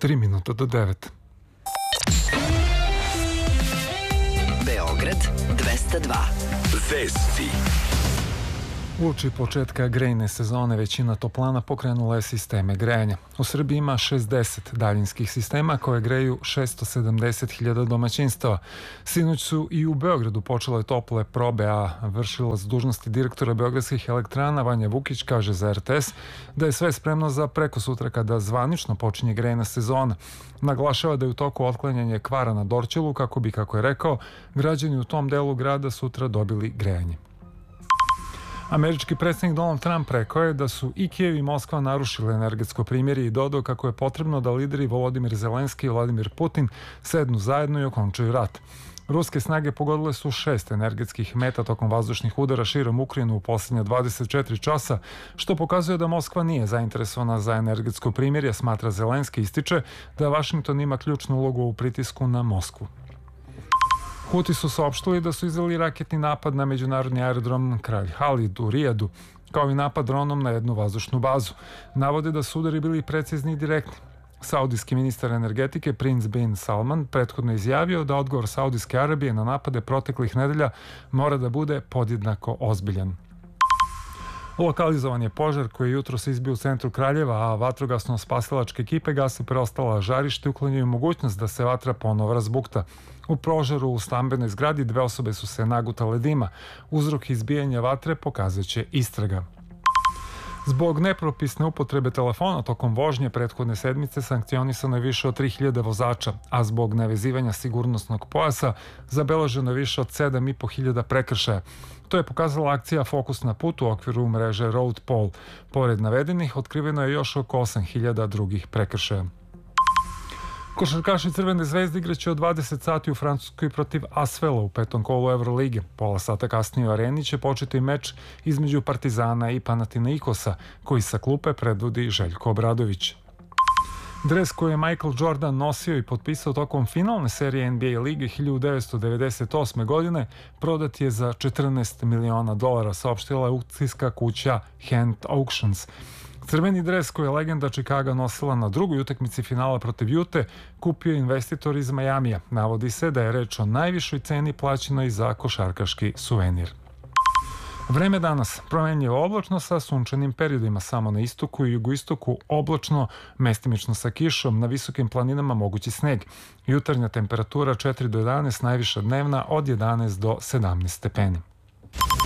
3 minuta do 9. Beograd 202. Vesti. Uoči početka grejne sezone većina toplana pokrenula je sisteme grejanja. U Srbiji ima 60 daljinskih sistema koje greju 670.000 domaćinstava. Sinoć su i u Beogradu počele tople probe, a vršilac dužnosti direktora beogradskih elektrana Vanja Vukić kaže za RTS da je sve spremno za prekosutra kada zvanično počinje grejna sezona. Naglašava da je u toku otklanjanje kvara na Dorćolu kako bi, kako je rekao, građani u tom delu grada sutra dobili grejanje. Američki predsjednik Donald Trump rekao je da su i Kijev i Moskva narušile energetsko primirje i dodao kako je potrebno da lideri Volodimir Zelenski i Vladimir Putin sednu zajedno i okončaju rat. Ruske snage pogodile su 6 energetskih meta tokom vazdušnih udara širom Ukrajinu u posljednja 24 časa, što pokazuje da Moskva nije zainteresovana za energetsko primirje, smatra Zelenski, ističe da Vašington ima ključnu ulogu u pritisku na Moskvu. Huti su saopštili da su izveli raketni napad na međunarodni aerodrom Kralj Halid u Rijadu, kao i napad dronom na jednu vazdušnu bazu. Navode da su udari bili precizni i direktni. Saudijski ministar energetike Prince bin Salman prethodno izjavio da odgovor Saudijske Arabije na napade proteklih nedelja mora da bude podjednako ozbiljan. Lokalizovan je požar koji je jutros izbio u centru Kraljeva, a vatrogasno-spasilačke ekipe gase preostala žarište i uklanjaju mogućnost da se vatra ponovo razbukta. U požaru u stambenoj zgradi 2 osobe su se nagutale dima. Uzrok izbijanja vatre pokazat će istraga. Zbog nepropisne upotrebe telefona tokom vožnje prethodne sedmice sankcionisano je više od 3000 vozača, a zbog nevezivanja sigurnosnog pojasa zabeleženo je više od 7500 prekršaja. To je pokazala akcija Fokus na putu u okviru mreže Road Poll. Pored navedenih, otkriveno je još oko 8000 drugih prekršaja. Košarkaši Crvene zvezde igraće od 20 sati u Francuskoj protiv Asvela u 5. kolu Evrolige. Pola sata kasnije u areni će početi meč između Partizana i Panathinaikosa, koji sa klupe predvodi Željko Obradović. Dres koji je Michael Jordan nosio i potpisao tokom finalne serije NBA lige 1998. godine prodat je za $14 miliona, saopštila je aukcijska kuća Hand Auctions. Crveni dres koji je legenda Chicaga nosila na drugoj utakmici finala protiv Jute kupio investitor iz Majamija. Navodi se da je reč o najvišoj ceni plaćenoj za košarkaški suvenir. Vreme danas promenljivo oblačno sa sunčanim periodima, samo na istoku i jugoistoku oblačno, mestimično sa kišom, na visokim planinama mogući sneg. Jutarnja temperatura 4 do 11, najviša dnevna od 11 do 17 stepeni.